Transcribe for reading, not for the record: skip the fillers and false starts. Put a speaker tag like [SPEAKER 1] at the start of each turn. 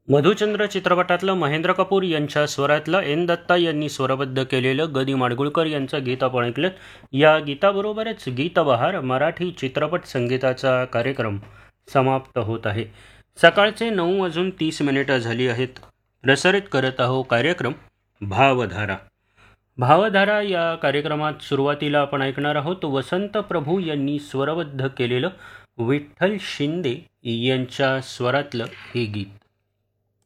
[SPEAKER 1] मधुचंद्र चित्रपटातलं महेंद्र कपूर यांच्या स्वरातलं एन दत्ता यांनी स्वरबद्ध केलेलं ग. दी. माडगुळकर यांचं गीत आपण ऐकलं. या गीताबरोबरच गीतबहार मराठी चित्रपट संगीताचा कार्यक्रम समाप्त होत आहे. सकाळचे 9:30 झाली आहेत. प्रसारित करत आहो कार्यक्रम भावधारा. भावधारा या कार्यक्रमात सुरुवातीला आपण ऐकणार आहोत वसंत प्रभू यांनी स्वरबद्ध केलेलं विठ्ठल शिंदे यांच्या स्वरातलं हे गीत.